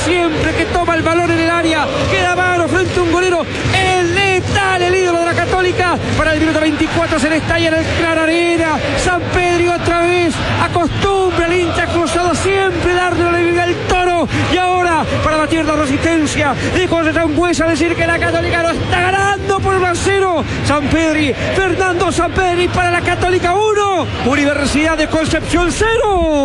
siempre que toma el balón en el área, queda mano frente a un golero, el letal, el ídolo de la Católica. Para el minuto 24 se le estalla en el Clara Arena. San Pedro otra vez acostumbra al hincha cruzado siempre darle la vida al Toro, y ahora para batir la resistencia de José Sangüesa decir que la Católica lo está ganando por 1-0. Fernando Sampedri para la Católica 1, Universidad de Concepción 0.